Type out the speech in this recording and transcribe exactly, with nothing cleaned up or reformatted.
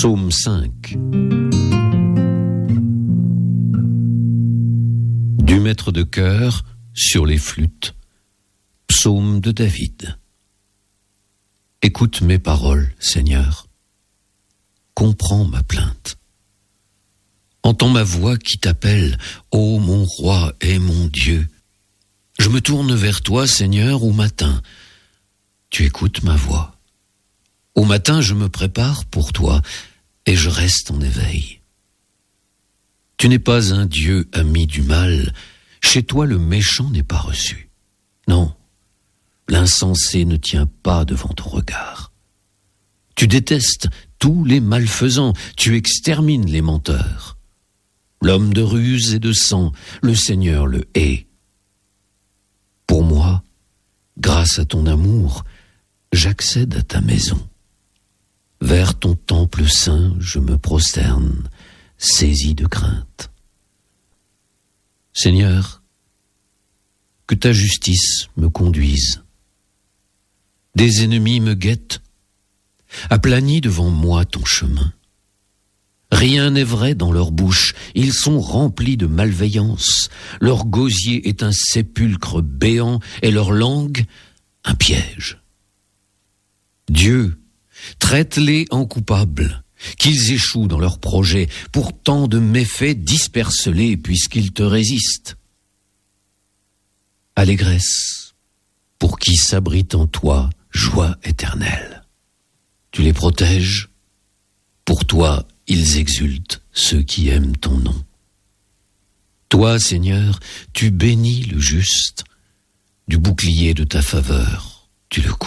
Psaume cinq. Du maître de chœur sur les flûtes. Psaume de David. Écoute mes paroles, Seigneur. Comprends ma plainte. Entends ma voix qui t'appelle, ô mon roi et mon Dieu. Je me tourne vers toi, Seigneur, au matin. Tu écoutes ma voix. Au matin, je me prépare pour toi et je reste en éveil. Tu n'es pas un Dieu ami du mal. Chez toi, le méchant n'est pas reçu. Non, l'insensé ne tient pas devant ton regard. Tu détestes tous les malfaisants. Tu extermines les menteurs. L'homme de ruse et de sang, le Seigneur le hait. Pour moi, grâce à ton amour, j'accède à ta maison. Vers ton temple saint, je me prosterne, saisi de crainte. Seigneur, que ta justice me conduise. Des ennemis me guettent. Aplanis devant moi ton chemin. Rien n'est vrai dans leur bouche, ils sont remplis de malveillance. Leur gosier est un sépulcre béant et leur langue un piège. Dieu, traite-les en coupables, qu'ils échouent dans leurs projets. Pour tant de méfaits, disperse-les puisqu'ils te résistent. Allégresse, pour qui s'abrite en toi, joie éternelle. Tu les protèges, pour toi ils exultent, ceux qui aiment ton nom. Toi, Seigneur, tu bénis le juste, du bouclier de ta faveur, tu le